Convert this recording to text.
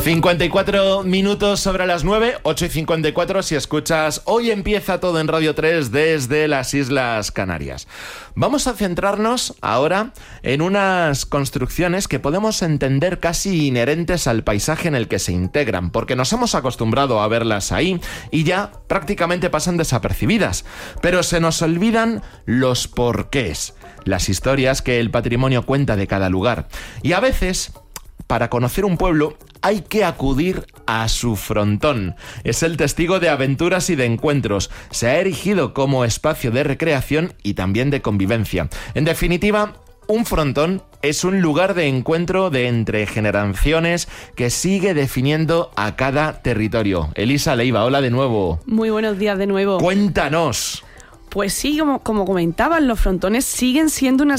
54 minutos sobre las 9, 8:54 si escuchas Hoy Empieza Todo en Radio 3 desde las Islas Canarias. Vamos a centrarnos ahora en unas construcciones que podemos entender casi inherentes al paisaje en el que se integran, porque nos hemos acostumbrado a verlas ahí y ya prácticamente pasan desapercibidas, pero se nos olvidan los porqués, las historias que el patrimonio cuenta de cada lugar. Y a veces, para conocer un pueblo, hay que acudir a su frontón. Es el testigo de aventuras y de encuentros. Se ha erigido como espacio de recreación y también de convivencia. En definitiva, un frontón es un lugar de encuentro de entre generaciones que sigue definiendo a cada territorio. Elisa Leiva, hola de nuevo. Muy buenos días de nuevo. Cuéntanos. Pues sí, como comentaban, los frontones siguen siendo una